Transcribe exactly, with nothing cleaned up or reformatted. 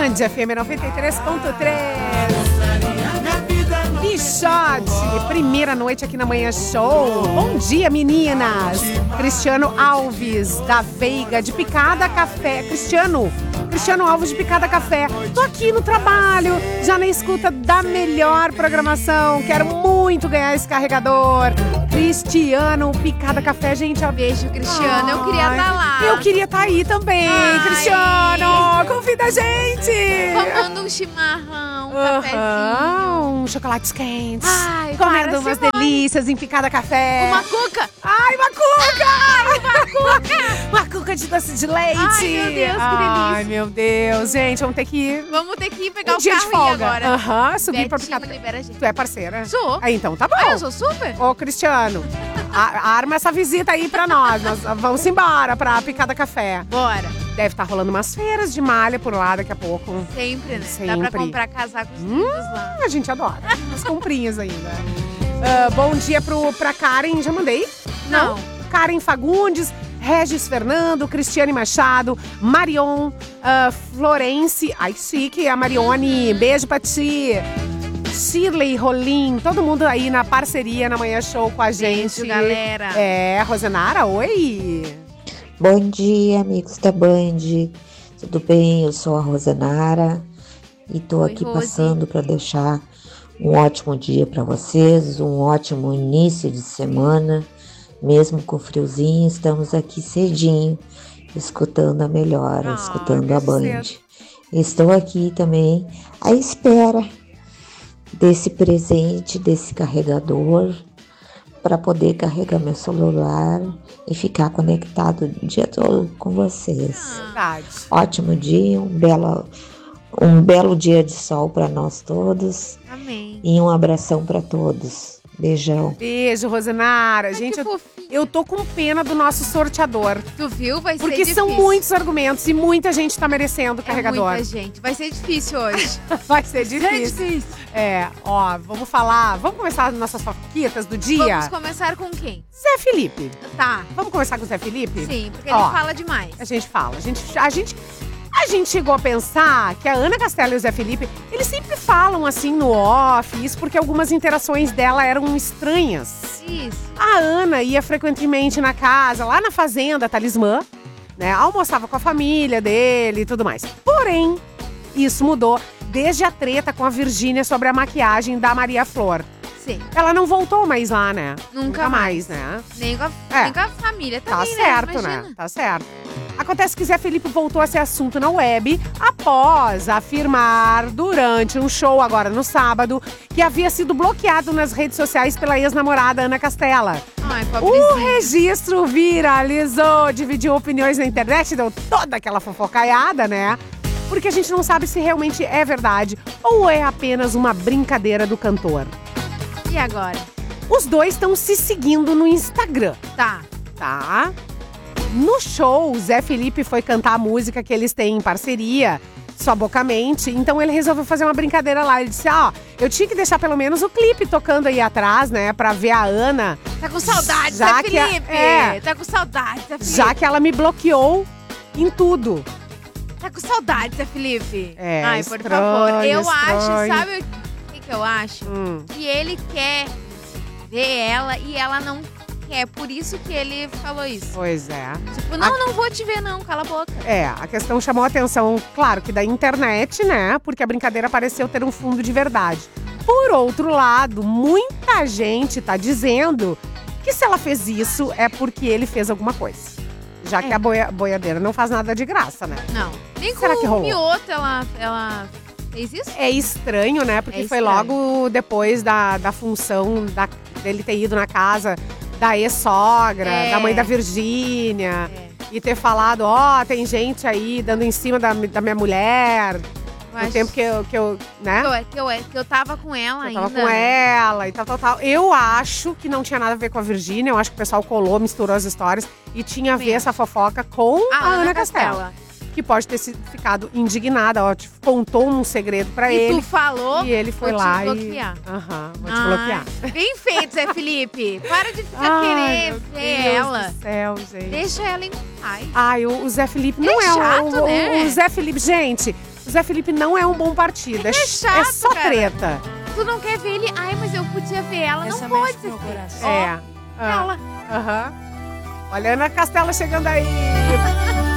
Band F M noventa e três ponto três. Bichote, primeira noite aqui na Manhã Show. Bom dia, meninas. Cristiano Alves, da Veiga, de Picada Café. Cristiano, Cristiano Alves de Picada Café. Tô aqui no trabalho, já na escuta da melhor programação. Quero muito ganhar esse carregador. Cristiano, Picada Café, gente. Ó. Beijo, Cristiano. Ai, eu queria estar lá. Eu queria estar aí também, Ai. Cristiano. Convida a gente. Tomando um chimarrão, um uhum. cafezinho. Um chocolate quente. Ai, comendo umas delícias em Picada Café. Uma cuca. Ai, uma cuca. Ai, uma cuca. Uma cuca de doce de leite. Ai, meu Deus, que delícia. Ai, meu Deus. Gente, vamos ter que ir. Vamos ter que ir pegar um o dia carro de folga. agora. Aham, uhum, subir Betinho pra Picada. Libera a gente. Tu é parceira? Sou. Ah, então tá bom. Ah, eu sou super. Ô, Cristiano, a, arma essa visita aí pra nós. Nós vamos embora pra Picada Café. Bora. Deve estar rolando umas feiras de malha por lá daqui a pouco. Sempre, né? Sempre. Dá pra comprar casacos lindos hum, lá. A gente adora. As comprinhas ainda. Uh, bom dia pro, pra Karen. Já mandei? Não. Não. Karen Fagundes, Regis Fernando, Cristiane Machado, Marion, uh, Florence. Ai, chique, a Marione. Beijo pra ti. Shirley Rolim, todo mundo aí na parceria na Manhã Show com a gente. Beijo, galera. É, Rosenara, oi. Bom dia, amigos da Band. Tudo bem? Eu sou a Rosenara e tô Oi, aqui Rose. passando para deixar um ótimo dia para vocês, um ótimo início de semana. Mesmo com friozinho, estamos aqui cedinho, escutando a melhor, ah, escutando a Band. Cedo. Estou aqui também à espera desse presente, desse carregador, para poder carregar meu celular e ficar conectado o dia todo com vocês. Ah, Ótimo dia, um belo, um belo dia de sol para nós todos. Amém. E um abração para todos. Beijão. Beijo, Rosenara. Ai, gente, eu, eu tô com pena do nosso sorteador. Tu viu? Vai ser Porque difícil. são muitos argumentos e muita gente tá merecendo o carregador. É muita gente. Vai ser difícil hoje. Vai ser difícil. É difícil. É, ó, vamos falar. Vamos começar as nossas fofoquitas do dia? Vamos começar com quem? Zé Felipe. Tá. Vamos começar com o Zé Felipe? Sim, porque ó, ele fala demais. A gente fala. A gente, a gente, a gente chegou a pensar que a Ana Castela e o Zé Felipe, eles sempre falam assim no off, isso porque algumas interações dela eram estranhas. Isso. A Ana ia frequentemente na casa, lá na fazenda Talismã, né? Almoçava com a família dele e tudo mais. Porém, isso mudou desde a treta com a Virgínia sobre a maquiagem da Maria Flor. Sim. Ela não voltou mais lá, né? Nunca, Nunca mais, mais, né? Nem com a, É. nem com a família Tá também, certo, né? né? Imagina. Tá certo. Acontece que Zé Felipe voltou a ser assunto na web após afirmar durante um show agora no sábado que havia sido bloqueado nas redes sociais pela ex-namorada Ana Castela. Ai, O pobrezinho. registro viralizou, dividiu opiniões na internet, deu toda aquela fofocaiada, né? Porque a gente não sabe se realmente é verdade ou é apenas uma brincadeira do cantor. E agora? Os dois estão se seguindo no Instagram, Tá. tá? No show, o Zé Felipe foi cantar a música que eles têm em parceria, Só Bocamente, então ele resolveu fazer uma brincadeira lá. Ele disse, ó, ah, eu tinha que deixar pelo menos o clipe tocando aí atrás, né, pra ver a Ana. Tá com saudade, Já Zé que a- Felipe. é. Tá com saudade, Zé Felipe. Já que ela me bloqueou em tudo. Tá com saudade, Zé Felipe. É, Ai, por estranho, favor. Eu acho, estranho. sabe o que, que eu acho? Hum. Que ele quer ver ela e ela não quer. Por isso que ele falou isso. Pois é. Tipo, não, não vou te ver não, cala a boca. É, a questão chamou a atenção, claro, que da internet, né? Porque a brincadeira pareceu ter um fundo de verdade. Por outro lado, muita gente tá dizendo que se ela fez isso é porque ele fez alguma coisa. Já É. que a boia- boiadeira não faz nada de graça, né? Não. Nem Será que com o rolou? Mioto ela, ela fez isso? É estranho, né? Porque É foi estranho. logo depois da, da função da, dele ter ido na casa da ex-sogra, É. da mãe da Virgínia. É. E ter falado, ó, tem gente aí dando em cima da, da minha mulher. Eu No acho tempo que eu, que eu né? que eu, que, eu, que eu tava com ela Eu ainda. tava com ela e tal, tal, tal. Eu acho que não tinha nada a ver com a Virgínia. Eu acho que o pessoal colou, misturou as histórias. E tinha a ver Sim. essa fofoca com a, A Ana, Ana Castela. Castela. Que pode ter sido, ficado indignada. Ó, te contou um segredo pra E ele. tu falou, E ele foi vou te lá bloquear. e... Aham, vou te Ai, bloquear. Bem feito, Zé Felipe. Para de ficar Ai, querer meu ver Deus ela. do céu, gente. Deixa ela em paz. Ai, o, o Zé Felipe não É é, o- chato, o, né? o Zé Felipe, gente, O Zé Felipe não é um bom partido. É, É ch- chato, é só cara. treta. Tu não quer ver ele? Ai, mas eu podia ver ela. Essa não mexe pode. com meu Zé coração. Felipe. É. Ó, ela. Aham. Olha a Ana Castela chegando aí.